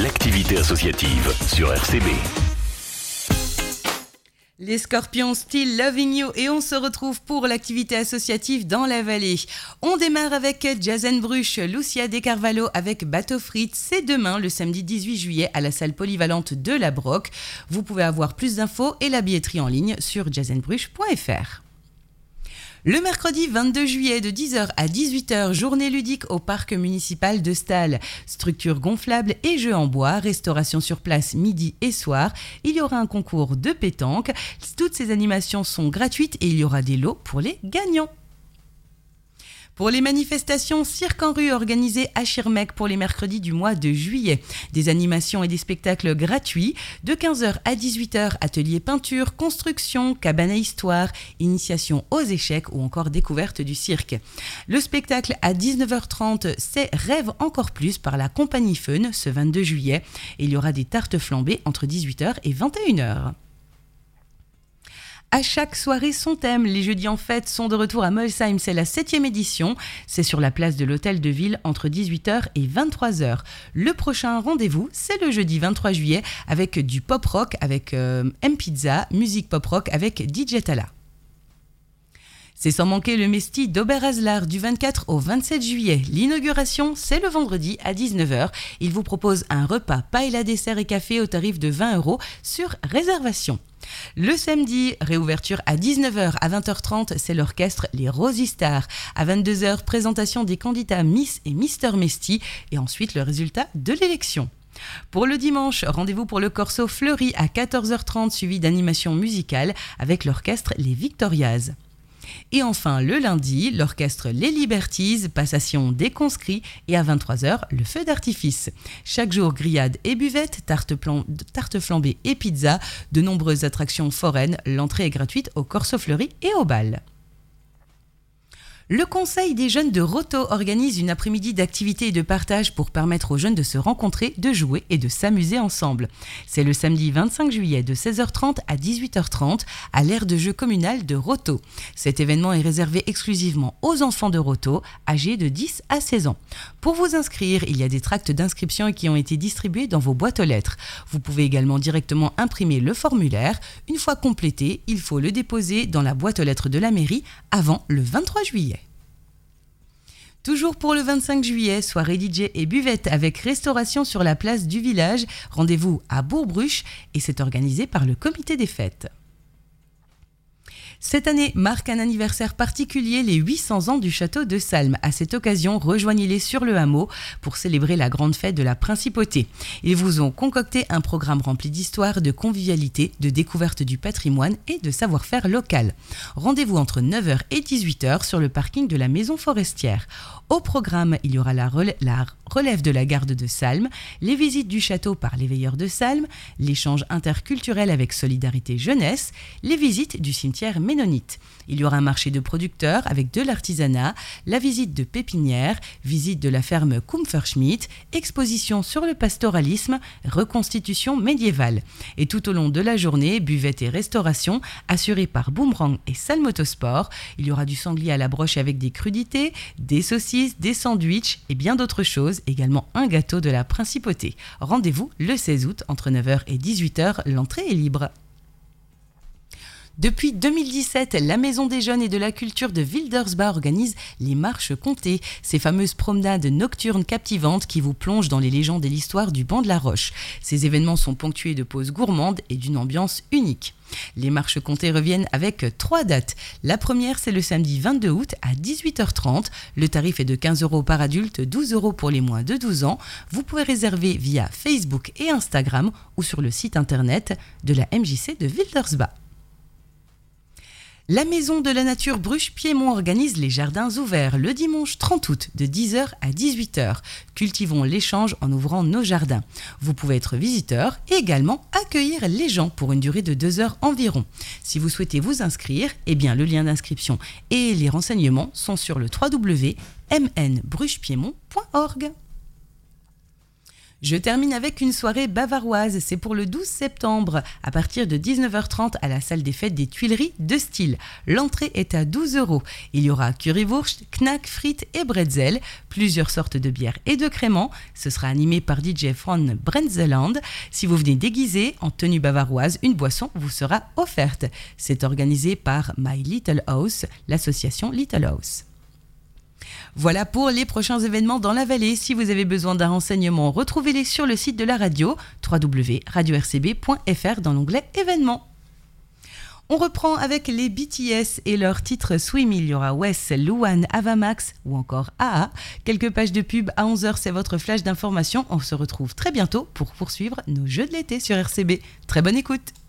l'activité associative sur RCB. Les Scorpions, Still Loving You, et on se retrouve pour l'activité associative dans la vallée. On démarre avec Jazz & Bruch, Lucia De Carvalho avec Bateau Frites. C'est demain, le samedi 18 juillet, à la salle polyvalente de la Broc. Vous pouvez avoir plus d'infos et la billetterie en ligne sur jazzandbruch.fr. Le mercredi 22 juillet de 10h à 18h, journée ludique au parc municipal de Stal. Structure gonflable et jeux en bois, restauration sur place midi et soir. Il y aura un concours de pétanque. Toutes ces animations sont gratuites et il y aura des lots pour les gagnants. Pour les manifestations, Cirque en rue organisé à Schirmeck pour les mercredis du mois de juillet. Des animations et des spectacles gratuits. De 15h à 18h, ateliers peinture, construction, cabane à histoire, initiation aux échecs ou encore découverte du cirque. Le spectacle à 19h30, c'est Rêve encore plus par la compagnie Fun ce 22 juillet. Et il y aura des tartes flambées entre 18h et 21h. À chaque soirée, son thème. Les jeudis en fête sont de retour à Molsheim. C'est la 7e édition. C'est sur la place de l'Hôtel de Ville entre 18h et 23h. Le prochain rendez-vous, c'est le jeudi 23 juillet avec du pop-rock avec M-Pizza, musique pop-rock avec DJ Tala. C'est sans manquer le Mesti d'Oberazlar du 24 au 27 juillet. L'inauguration, c'est le vendredi à 19h. Il vous propose un repas, paella, dessert et café au tarif de 20 € sur réservation. Le samedi, réouverture à 19h à 20h30, c'est l'orchestre Les Rosy Stars. À 22h, présentation des candidats Miss et Mister Mesti et ensuite le résultat de l'élection. Pour le dimanche, rendez-vous pour le Corso Fleuri à 14h30 suivi d'animation musicale avec l'orchestre Les Victorias. Et enfin, le lundi, l'orchestre Les Liberties, passation des conscrits et à 23h, le feu d'artifice. Chaque jour, grillades et buvettes, tartes flambées et pizza, de nombreuses attractions foraines. L'entrée est gratuite au Corso Fleuri et au bal. Le Conseil des jeunes de Roto organise une après-midi d'activités et de partage pour permettre aux jeunes de se rencontrer, de jouer et de s'amuser ensemble. C'est le samedi 25 juillet de 16h30 à 18h30 à l'aire de jeu communal de Roto. Cet événement est réservé exclusivement aux enfants de Roto, âgés de 10 à 16 ans. Pour vous inscrire, il y a des tracts d'inscription qui ont été distribués dans vos boîtes aux lettres. Vous pouvez également directement imprimer le formulaire. Une fois complété, il faut le déposer dans la boîte aux lettres de la mairie avant le 23 juillet. Toujours pour le 25 juillet, soirée DJ et buvette avec restauration sur la place du village. Rendez-vous à Bourg-Bruch et c'est organisé par le comité des fêtes. Cette année marque un anniversaire particulier, les 800 ans du château de Salm. À cette occasion, rejoignez-les sur le hameau pour célébrer la grande fête de la principauté. Ils vous ont concocté un programme rempli d'histoire, de convivialité, de découverte du patrimoine et de savoir-faire local. Rendez-vous entre 9h et 18h sur le parking de la maison forestière. Au programme, il y aura la relève de la garde de Salm, les visites du château par les veilleurs de Salm, l'échange interculturel avec Solidarité Jeunesse, les visites du cimetière ménonite. Il y aura un marché de producteurs avec de l'artisanat, la visite de pépinières, visite de la ferme Kupferschmidt, exposition sur le pastoralisme, reconstitution médiévale. Et tout au long de la journée, buvette et restauration assurée par Boomerang et Salmotosport. Il y aura du sanglier à la broche avec des crudités, des saucisses, des sandwichs et bien d'autres choses, également un gâteau de la principauté. Rendez-vous le 16 août entre 9h et 18h, l'entrée est libre. Depuis 2017, la Maison des Jeunes et de la Culture de Wildersbach organise les Marches Comtées, ces fameuses promenades nocturnes captivantes qui vous plongent dans les légendes et l'histoire du banc de la Roche. Ces événements sont ponctués de pauses gourmandes et d'une ambiance unique. Les Marches Comtées reviennent avec 3 dates. La première, c'est le samedi 22 août à 18h30. Le tarif est de 15 € par adulte, 12 € pour les moins de 12 ans. Vous pouvez réserver via Facebook et Instagram ou sur le site internet de la MJC de Wildersbach. La Maison de la Nature Bruche-Piémont organise les jardins ouverts le dimanche 30 août de 10h à 18h. Cultivons l'échange en ouvrant nos jardins. Vous pouvez être visiteur et également accueillir les gens pour une durée de 2 heures environ. Si vous souhaitez vous inscrire, le lien d'inscription et les renseignements sont sur le www.mnbruchepiémont.org. Je termine avec une soirée bavaroise, c'est pour le 12 septembre, à partir de 19h30 à la salle des fêtes des Tuileries de Style. L'entrée est à 12 €. Il y aura currywurst, knack, frites et bretzel, plusieurs sortes de bières et de créments. Ce sera animé par DJ Von Brenzeland. Si vous venez déguisé en tenue bavaroise, une boisson vous sera offerte. C'est organisé par My Little House, l'association Little House. Voilà pour les prochains événements dans la vallée. Si vous avez besoin d'un renseignement, retrouvez-les sur le site de la radio, www.radio-rcb.fr dans l'onglet événements. On reprend avec les BTS et leur titre Swim. Il y aura Wes, Luan, Avamax ou encore AA. Quelques pages de pub à 11h, c'est votre flash d'information. On se retrouve très bientôt pour poursuivre nos jeux de l'été sur RCB. Très bonne écoute.